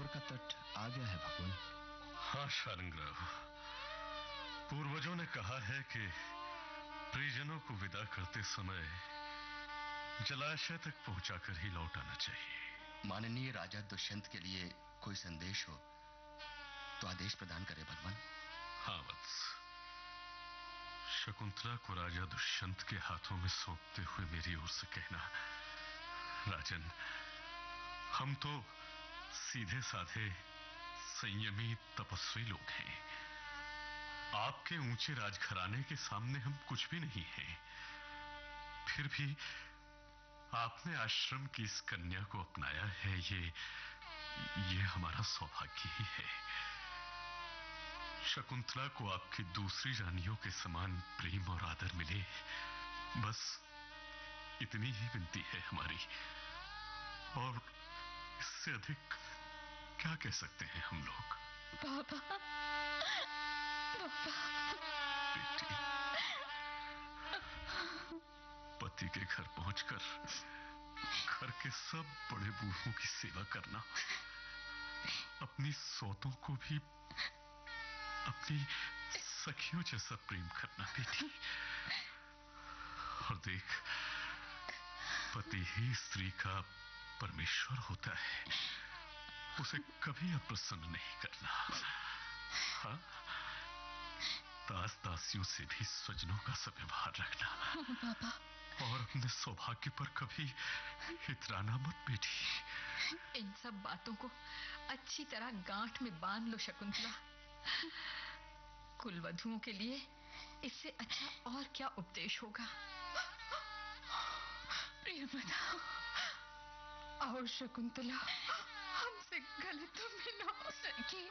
का तट आ गया है भगवान। हाँ शारंगराव, पूर्वजों ने कहा है कि परिजनों को विदा करते समय जलाशय तक पहुंचाकर ही लौट आना चाहिए। माननीय राजा दुष्यंत के लिए कोई संदेश हो तो आदेश प्रदान करें भगवान। हाँ वत्स, शकुंतला को राजा दुष्यंत के हाथों में सौंपते हुए मेरी ओर से कहना, राजन, हम तो सीधे साधे संयमी तपस्वी लोग हैं। आपके ऊंचे राजघराने के सामने हम कुछ भी नहीं हैं। फिर भी आपने आश्रम की इस कन्या को अपनाया है, ये हमारा सौभाग्य ही है। शकुंतला को आपकी दूसरी रानियों के समान प्रेम और आदर मिले, बस इतनी ही विनती है हमारी। और इससे अधिक क्या कह सकते हैं हम लोग। बाबा, बेटी, पति के घर पहुंचकर घर के सब बड़े बूढ़ों की सेवा करना, अपनी सौतों को भी अपनी सखियों जैसा प्रेम करना बेटी। और देख, पति ही स्त्री का परमेश्वर होता है, उसे कभी अप्रसन्न नहीं करना। हाँ, दास दासियों से भी स्वजनों का सद्व्यवहार रखना। बाबा, और अपने सौभाग्य पर कभी इतराना मत बेटी। इन सब बातों को अच्छी तरह गांठ में बांध लो शकुंतला। कुलवधुओं के लिए इससे अच्छा और क्या उपदेश होगा। प्रियव्रता, और शकुंतला, हमसे गले तो मिलो सखी।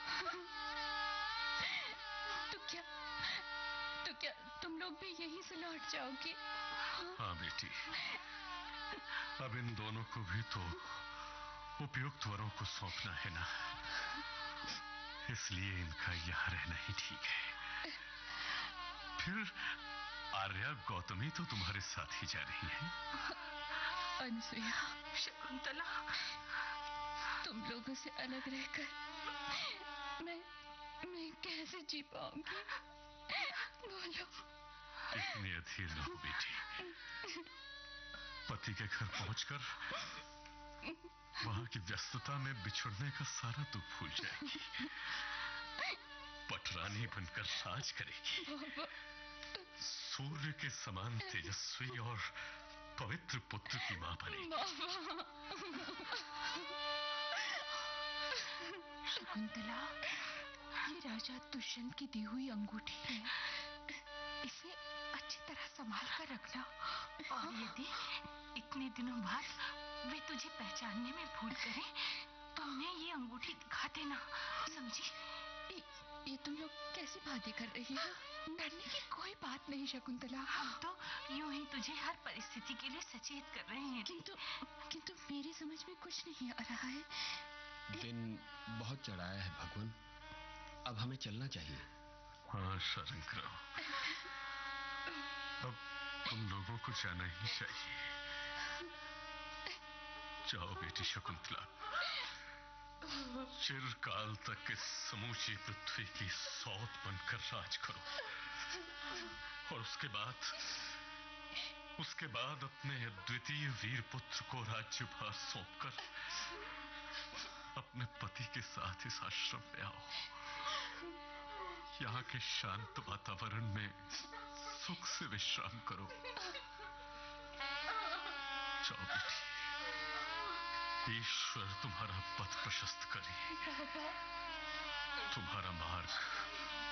तो क्या तुम लोग भी यहीं से लौट जाओगे? हाँ बेटी, अब इन दोनों को भी तो उपयुक्त वरों को सौंपना है ना, इसलिए इनका यहां रहना ही ठीक है। फिर आर्या गौतमी तो तुम्हारे साथ ही जा रही है। अनसुया, शकुंतला, तुम लोगों से अलग रहकर मैं कैसे जी पाऊंगी? बोलो। इतनी अधीर न हो बेटी। पति के घर पहुंचकर वहां की व्यस्तता में बिछुड़ने का सारा दुख भूल जाएगी। पटरानी बनकर राज करेगी। सूर्य के समान तेजस्वी और पवित्र पुत्र की मां बनेगी। शकुंतला, ये राजा दुष्यंत की दी हुई अंगूठी है, इसे अच्छी तरह संभाल कर रखना। और यदि इतने दिनों बाद वे तुझे पहचानने में भूल करें तो उन्हें ये अंगूठी दिखा देना, समझी? ये तुम लोग कैसी बातें कर रही हो? डरने की कोई बात नहीं शकुंतला। हम तो यूं ही तुझे हर परिस्थिति के लिए सचेत कर रहे हैं। किंतु मेरी समझ में कुछ नहीं आ रहा है। दिन बहुत चढ़ाया है भगवान, अब हमें चलना चाहिए। हाँ शारंगराव, अब तुम लोगों को जाना ही चाहिए। जाओ बेटी शकुंतला, चिरकाल तक इस समूची पृथ्वी की सौत बनकर राज करो। और उसके बाद अपने अद्वितीय वीर पुत्र को राज्यभार सौंपकर अपने पति के साथ इस आश्रम में आओ। यहाँ के शांत वातावरण में सुख से विश्राम करो। जाओ बेटी, ईश्वर तुम्हारा पथ प्रशस्त करे, तुम्हारा मार्ग